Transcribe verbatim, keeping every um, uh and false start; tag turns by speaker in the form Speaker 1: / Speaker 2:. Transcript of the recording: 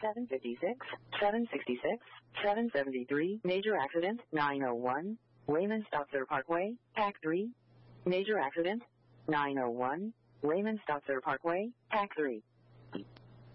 Speaker 1: seven fifty-six, seven sixty-six, seven seventy-three. Major accident, nine oh one. Wayman Stotzer Parkway, Pack three. Major accident, nine oh one. Wayman Stotzer Parkway, Pack three.